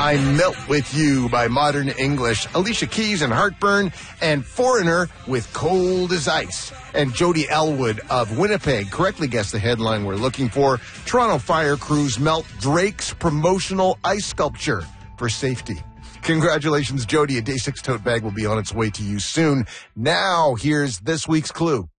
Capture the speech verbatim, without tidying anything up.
I Melt With You by Modern English. Alicia Keys and Heartburn, and Foreigner with Cold as Ice. And Jody Elwood of Winnipeg correctly guessed the headline we're looking for. Toronto fire crews melt Drake's promotional ice sculpture for safety. Congratulations, Jody. A Day six tote bag will be on its way to you soon. Now, here's this week's clue.